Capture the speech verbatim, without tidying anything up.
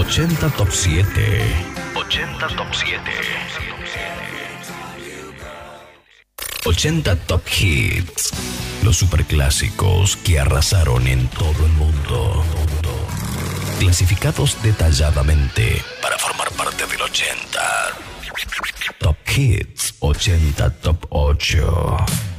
ochenta Top siete. ochenta Top siete. ochenta Top Hits. Los superclásicos que arrasaron en todo el mundo. Clasificados detalladamente para formar parte del ochenta. Top Hits ochenta Top ocho.